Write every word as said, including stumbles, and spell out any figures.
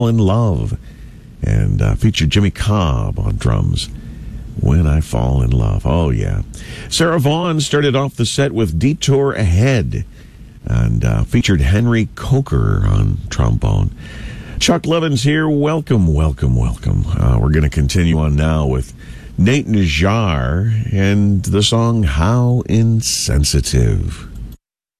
in Love, and uh, featured Jimmy Cobb on drums. When I Fall in Love. Oh, yeah. Sarah Vaughan started off the set with Detour Ahead, and uh, featured Henry Coker on trombone. Chuck Levin's here. Welcome, welcome, welcome. Uh, we're going to continue on now with Nate Najjar and the song How Insensitive.